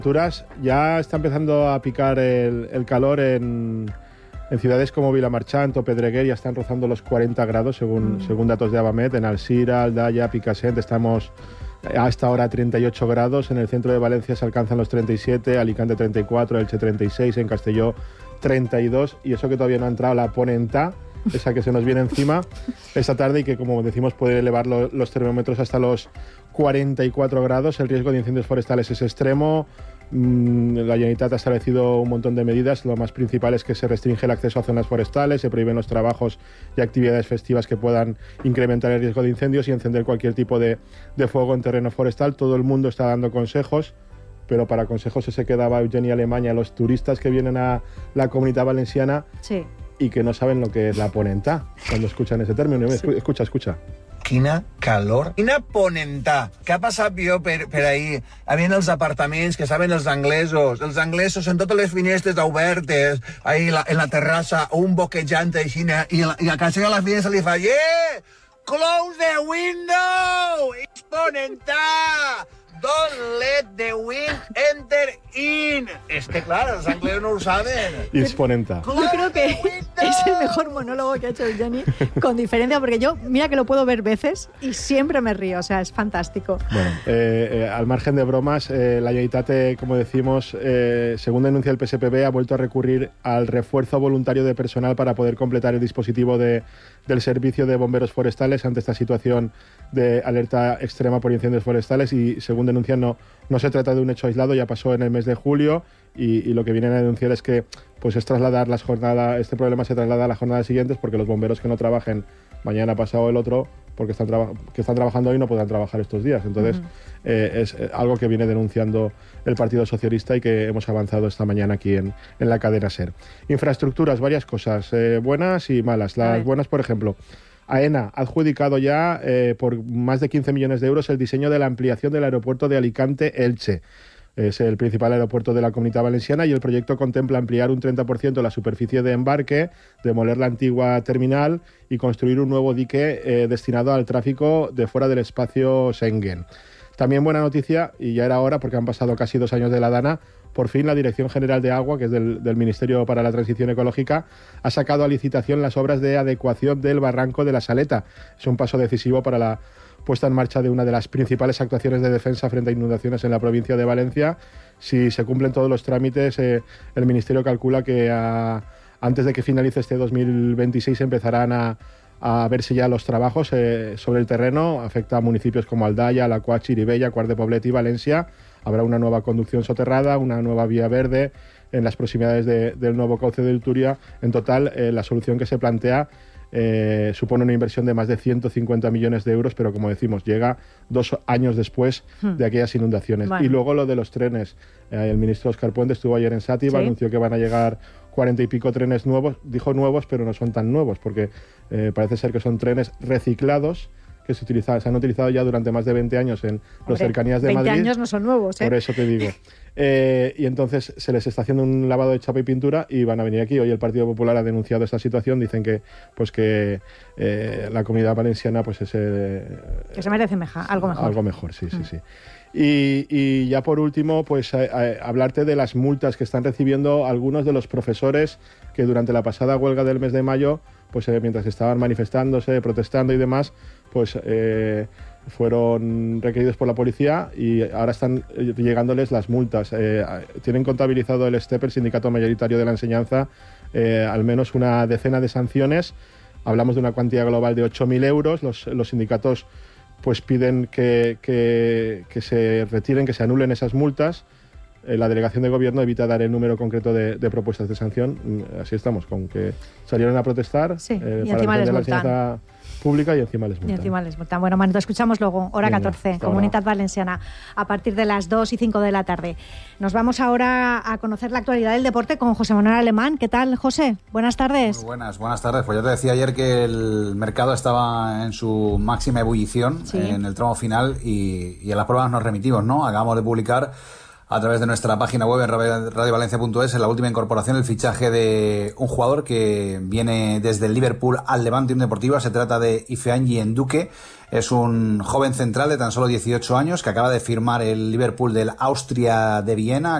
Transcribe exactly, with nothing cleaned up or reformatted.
temperaturas. Ya está empezando a picar el, el calor en, en ciudades como Vilamarchant o Pedreguer, ya están rozando los cuarenta grados según, mm. según datos de Abamet. En Alzira, Aldaya, Picassent estamos hasta ahora a treinta y ocho grados. En el centro de Valencia se alcanzan los treinta y siete, Alicante treinta y cuatro, Elche treinta y seis, en Castelló treinta y dos, y eso que todavía no ha entrado la Ponentá, esa que se nos viene encima esta tarde y que, como decimos, puede elevar lo, los termómetros hasta los cuarenta y cuatro grados. El riesgo de incendios forestales es extremo. La Generalitat ha establecido un montón de medidas. Lo más principal es que se restringe el acceso a zonas forestales, se prohíben los trabajos y actividades festivas que puedan incrementar el riesgo de incendios y encender cualquier tipo de, de fuego en terreno forestal. Todo el mundo está dando consejos, pero para consejos se quedaba Eugenia Alemanya, los turistas que vienen a la Comunitat Valenciana sí. y que no saben lo que es la Ponentà cuando escuchan ese término. Sí. Escucha, escucha. Quina calor. Quina Ponentà. Què ha passat jo per, per ahir? Havien els apartaments que saben els anglesos. Els anglesos en totes les finestres obertes, ahí la, en la terrassa, un boquejant així, i, la, i a casa a la finestra li fa yeah! Close the window! It's Ponentà! Don't let the wind enter in. Es que claro, los angleses no lo saben. It's Ponentà. Yo creo que es el mejor monólogo que ha hecho Jenny, con diferencia, porque yo, mira que lo puedo ver veces y siempre me río, o sea, es fantástico. Bueno, eh, eh, al margen de bromas, eh, la Generalitat, eh, como decimos, eh, según denuncia el P S P B, ha vuelto a recurrir al refuerzo voluntario de personal para poder completar el dispositivo de, del servicio de bomberos forestales ante esta situación de alerta extrema por incendios forestales, y según denuncian no, no se trata de un hecho aislado, ya pasó en el mes de julio y, y lo que vienen a denunciar es que pues es trasladar las jornadas, este problema se traslada a las jornadas siguientes, porque los bomberos que no trabajen mañana, pasado, el otro, porque están, traba- que están trabajando hoy, no podrán trabajar estos días. Entonces uh-huh. eh, es algo que viene denunciando el Partido Socialista y que hemos avanzado esta mañana aquí en, en la cadena SER. Infraestructuras, varias cosas, eh, buenas y malas. Las buenas, por ejemplo, AENA ha adjudicado ya eh, por más de quince millones de euros el diseño de la ampliación del aeropuerto de Alicante-Elche. Es el principal aeropuerto de la Comunitat Valenciana y el proyecto contempla ampliar un treinta por ciento la superficie de embarque, demoler la antigua terminal y construir un nuevo dique eh, destinado al tráfico de fuera del espacio Schengen. También buena noticia, y ya era hora porque han pasado casi dos años de la DANA, por fin la Dirección General de Agua, que es del, del Ministerio para la Transición Ecológica, ha sacado a licitación las obras de adecuación del barranco de la Saleta. Es un paso decisivo para la puesta en marcha de una de las principales actuaciones de defensa frente a inundaciones en la provincia de Valencia. Si se cumplen todos los trámites, eh, el Ministerio calcula que a, antes de que finalice este dos mil veintiséis empezarán a, a verse ya los trabajos eh, sobre el terreno. Afecta a municipios como Aldaya, Alaquàs, Xirivella, Quart de Poblet y Valencia. Habrá una nueva conducción soterrada, una nueva vía verde en las proximidades de, del nuevo cauce del Turia. En total, eh, la solución que se plantea eh, supone una inversión de más de ciento cincuenta millones de euros, pero como decimos, llega dos años después hmm. de aquellas inundaciones. Bueno. Y luego lo de los trenes. Eh, el ministro Óscar Puente estuvo ayer en Xàtiva, ¿sí? Anunció que van a llegar cuarenta y pico trenes nuevos. Dijo nuevos, pero no son tan nuevos, porque eh, parece ser que son trenes reciclados, que se, utiliza, se han utilizado ya durante más de veinte años en las cercanías de veinte Madrid. veinte años no son nuevos, ¿eh? Por eso te digo. Eh, y entonces se les está haciendo un lavado de chapa y pintura y van a venir aquí. Hoy el Partido Popular ha denunciado esta situación. Dicen que pues que eh, la Comunidad Valenciana pues es... Eh, que se merece meja, algo mejor. Algo mejor, sí, mm. sí, sí. Y, y ya por último, pues a, a, hablarte de las multas que están recibiendo algunos de los profesores que durante la pasada huelga del mes de mayo, pues eh, mientras estaban manifestándose, protestando y demás, pues eh, fueron requeridos por la policía y ahora están llegándoles las multas. Eh, tienen contabilizado el STEP, el Sindicato Mayoritario de la Enseñanza, eh, al menos una decena de sanciones. Hablamos de una cuantía global de ocho mil euros. Los, los sindicatos pues piden que, que, que se retiren, que se anulen esas multas. Eh, la delegación de gobierno evita dar el número concreto de, de propuestas de sanción. Así estamos, con que salieron a protestar sí, eh, y para encima defender les la enseñanza pública y encima les multan. Y encima les multan. Bueno, Manu, te escuchamos luego, hora Venga, catorce, Comunitat Valenciana, a partir de las dos y cinco de la tarde. Nos vamos ahora a conocer la actualidad del deporte con José Manuel Alemán. ¿Qué tal, José? Buenas tardes. Muy buenas, buenas tardes. Pues yo te decía ayer que el mercado estaba en su máxima ebullición, sí, en el tramo final y, y en las pruebas nos remitimos, ¿no? Acabamos de publicar a través de nuestra página web en radio valencia punto es, en la última incorporación, el fichaje de un jugador que viene desde el Liverpool al Levante Unión Deportiva. Se trata de Ifeanyi Nduke. Es un joven central de tan solo dieciocho años que acaba de firmar el Liverpool del Austria de Viena.